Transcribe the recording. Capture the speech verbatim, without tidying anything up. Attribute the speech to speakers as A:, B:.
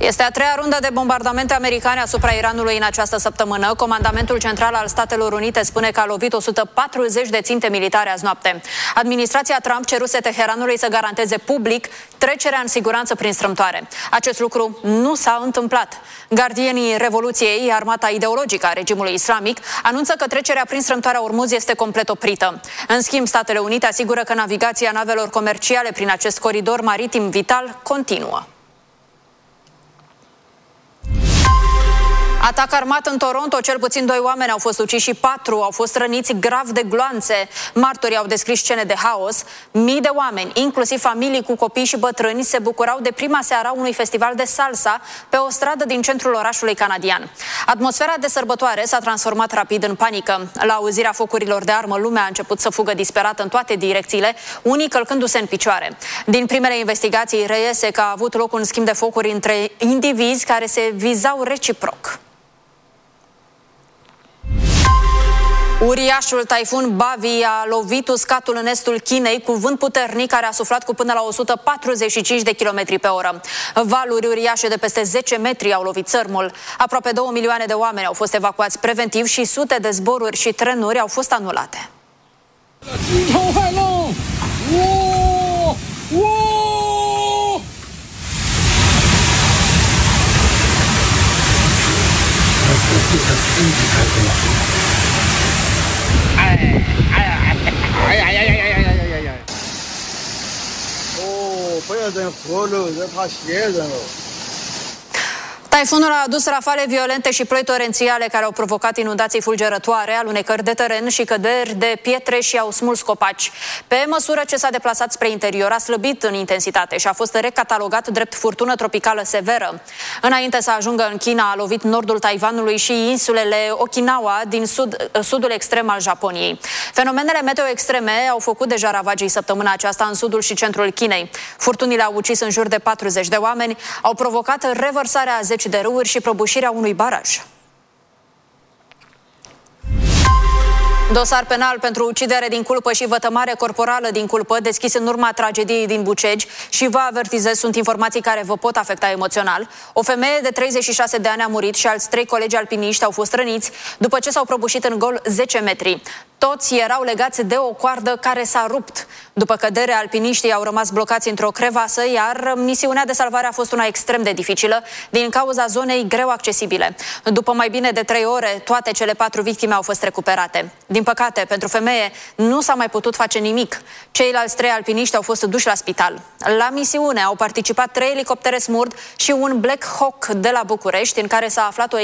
A: Este a treia rundă de bombardamente americane asupra Iranului în această săptămână. Comandamentul Central al Statelor Unite spune că a lovit o sută patruzeci de ținte militare azi noapte. Administrația Trump ceruse Teheranului să garanteze public trecerea în siguranță prin strâmtoare. Acest lucru nu s-a întâmplat. Gardienii Revoluției, armata ideologică a regimului islamic, anunță că trecerea prin strâmtoarea Ormuz este complet oprită. În schimb, Statele Unite asigură că navigația navelor comerciale prin acest coridor maritim vital continuă. Atac armat în Toronto, cel puțin doi oameni au fost uciși și patru au fost răniți grav de gloanțe. Martorii au descris scene de haos. Mii de oameni, inclusiv familii cu copii și bătrâni, se bucurau de prima seară a unui festival de salsa pe o stradă din centrul orașului canadian. Atmosfera de sărbătoare s-a transformat rapid în panică. La auzirea focurilor de armă, lumea a început să fugă disperată în toate direcțiile, unii călcându-se în picioare. Din primele investigații reiese că a avut loc un schimb de focuri între indivizi care se vizau reciproc. Uriașul taifun Bavi a lovit uscatul în estul Chinei cu vânt puternic care a suflat cu până la o sută patruzeci și cinci de kilometri pe oră. Valuri uriașe de peste zece metri au lovit țărmul. Aproape două milioane de oameni au fost evacuați preventiv și sute de zboruri și trenuri au fost anulate. Taifunul a adus rafale violente și ploi torențiale care au provocat inundații fulgerătoare, alunecări de teren și căderi de pietre și au smuls copaci. Pe măsură ce s-a deplasat spre interior, a slăbit în intensitate și a fost recatalogat drept furtună tropicală severă. Înainte să ajungă în China, a lovit nordul Taiwanului și insulele Okinawa din sud, sudul extrem al Japoniei. Fenomenele meteo extreme au făcut deja ravagii săptămâna aceasta în sudul și centrul Chinei. Furtunile au ucis în jur de patruzeci de oameni, au provocat revărsarea a zeci de râuri și prăbușirea unui baraj. Dosar penal pentru ucidere din culpă și vătămare corporală din culpă deschis în urma tragediei din Bucegi și vă avertizez, sunt informații care vă pot afecta emoțional. O femeie de treizeci și șase de ani a murit și alți trei colegi alpiniști au fost răniți după ce s-au prăbușit în gol zece metri. Toți erau legați de o coardă care s-a rupt. După cădere, alpiniștii au rămas blocați într-o crevasă, iar misiunea de salvare a fost una extrem de dificilă din cauza zonei greu accesibile. După mai bine de trei ore, toate cele patru victime au fost recuperate. Din păcate, pentru femeie nu s-a mai putut face nimic. Ceilalți trei alpiniști au fost duși la spital. La misiune au participat trei elicoptere Smurd și un Black Hawk de la București, în care s-a aflat o